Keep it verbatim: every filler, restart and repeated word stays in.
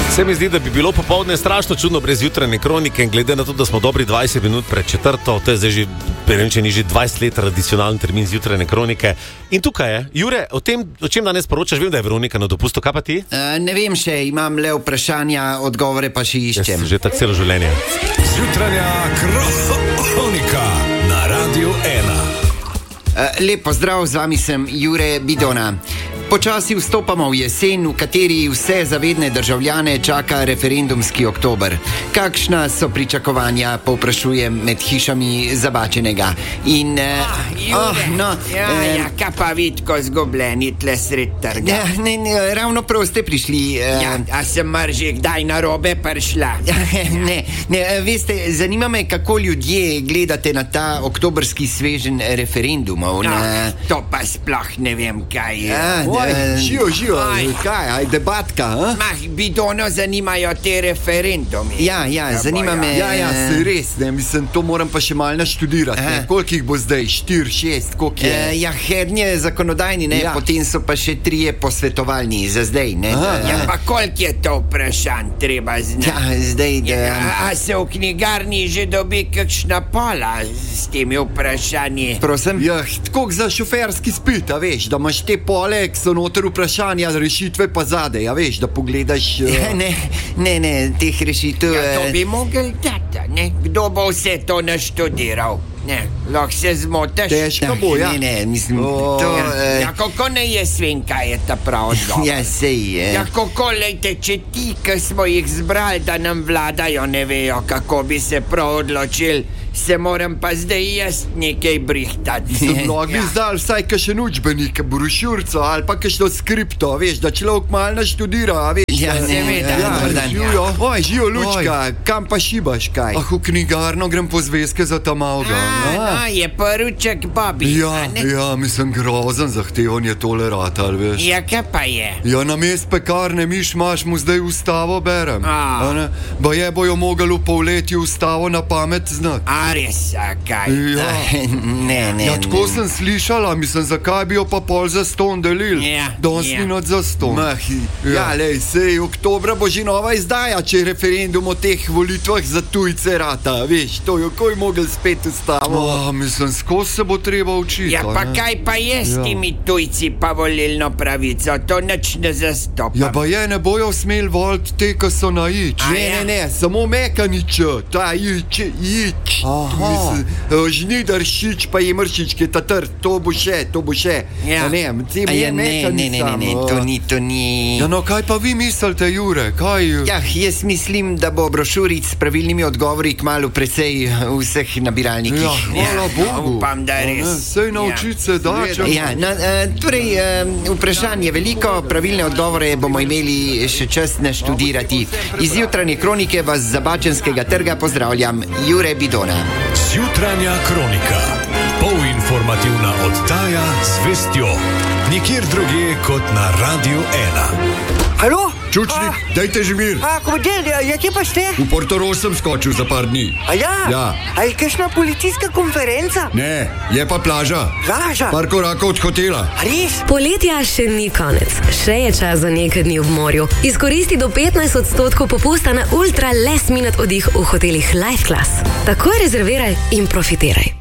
Se mi zdi, da bi bilo popoldne strašno čudno brez jutranje kronike in glede na to, da smo dobri dvajset minut pred četrto, to je zdaj že, ne če ni že dvajset let tradicionalen termin z jutranje kronike. In tukaj je, Jure, o tem, o čem danes poročaš, vem, da je Veronika na dopustu, kaj pa ti? Uh, ne vem še, imam le vprašanja, odgovore pa še iščem. Jaz že tako celo življenje. Jutranja kronika na Radiu ena. Uh, lep pozdrav, z vami sem Jure Bidona. Počasi vstopamo v jesen, v kateri vse zavedne državljane čaka referendumski oktober. Kakšna so pričakovanja, povprašujem med hišami Zabačenega. In, uh, ah, Jure, oh, no, ja, eh, ja, kaj pa vidko zgubljeni tle sred trga? Ja, ne, ne, ravno prav ste prišli. Uh, Ja, a sem že kdaj na robe prišla? ne, ne, veste, zanima me, kako ljudje gledate na ta oktobrski svežen referendumov. No, Na... to pa sploh ne vem, kaj je. Ja, Oj, živo, živo, Aj. kaj, aj debatka, a? Mah, Bidono zanimajo te referendumi. Ja, ja, zanima me. Ja, ja, se res, ne, mislim, to moram pa še malo naštudirati, ne, Aha. koliko jih bo zdaj, štir, šest, koliko je? Uh, ja, hednje zakonodajni, ne, Ja. potem so pa še trije posvetovalni za zdaj, ne. Aha, Da- Ja, pa koliko je to vprašanj treba znati? ja, zdaj, da... Ja, a, a se v knjigarni že dobi kakšna pola s temi vprašanji? Prosim? Ja, tako za šoferski spit, a veš, da imaš te pole, ki so noter vprašanja, rešitve pa zadej, a veš, da pogledaš... Uh... Ja, ne, ne, ne, teh rešitev... Ja, to eh, bi mogel dati, ne? Kdo bo vse to naštudiral? Ne, lahko se zmotiš. Težko bo, ja. Ne, ne, mislim, O, to... Ja, eh, ja, kako ne jaz vem, kaj je ta prav odgovor? ja, sej, eh. Ja, kako, lejte, če ti, ki smo jih zbrali, da nam vladajo, ne vejo, kako bi se prav odločili, se moram pa zdaj jaz nekaj brihtati. So mnogi Ja. izdali vsaj kakšen učbenik, brošurco ali pa kakšno skripto, veš, da človek malo naštudira, a veš. Ja, da- seveda, ja, dober dan. živijo. Oj, živijo, Lučka, kam pa šibaš, kaj? Ah, v knjigarno grem po zvezke za Tamauga. A, no, je poruček Bobby. Ja, a ne? ja, mislim, grozen zahteven je tole ratal, veš. Ja, kaj pa je? Ja, na mest pekarne miš maš mu zdaj ustavo berem. A. A ne? Ba je bojo mogli v polletju ustavo na pamet znati. A res, a kaj? Ja. Ne, ne, Ja, tako ne. sem slišala, mislim, zakaj bi jo pa pol za ston delili. Ja, Danes ja. ni noč za ston. Mahi. Ja, lej, sej, oktobra bo že nova izdaja, če je referendum o teh volitvah za tujce rata, veš, to jo koj mogel spet ustavo. Oh, mislim, skozi se bo treba učiti. Ja, pa a ne? kaj pa je s Ja. temi tujci pa volilno pravico? To nič ne zastopa. Ja, pa je, ne bojo smeli voliti te, ki so na ič. A Ne, ja? ne, ne, samo mekanič, ta ič, ič. Aha. Mislim, eh, žnidaršič pa je mršič, ki je ta trd, to bo še, to bo še. Ja. A ne, tem A je ja, ne, mekanič ne, ne, ne, ne, samo. to ni, to ni... Ja, no, kaj pa vi mislite, Jure, kaj? Ja, jaz mislim, da bo brošuric s pravilnimi odgovori kmalu precej v vseh nabiralnikih. Ja, hvala Bogu. upam, da A ne, res. Sej naučiti se da, če... Ja, no, eh, torej, eh, vprašanje je veliko, pravilne odgovore bomo imeli še čas naštudirati. Iz jutranje kronike vas z Zabačenskega trga pozdravljam, Jure Bidona. Jutranja kronika. Polinformativna oddaja z vestjo. Nikjer drugje kot na Radiu ena. Halo? Čučnik, dajte že mir. A, komandir, ja, kje pa ste? V Portorož sem skočil za par dni. A ja? Ja. A je kakšna policijska konferenca? Ne, je pa plaža. Plaža? Par korakov od hotela. A res? Poletja še ni konec, še je čas za nekaj dni v morju. Izkoristi do petnajst odstotkov popusta na ultra last minute oddih v hotelih Life Class. Takoj rezerviraj in profitiraj.